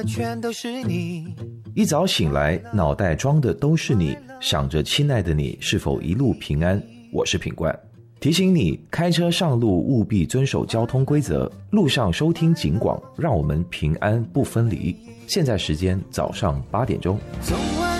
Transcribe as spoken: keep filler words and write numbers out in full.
全都是你。 一早醒来，脑袋装的都是你，想着亲爱的你是否一路平安。我是品冠，提醒你开车上路务必遵守交通规则，路上收听警广，让我们平安不分离。现在时间早上八点钟。 从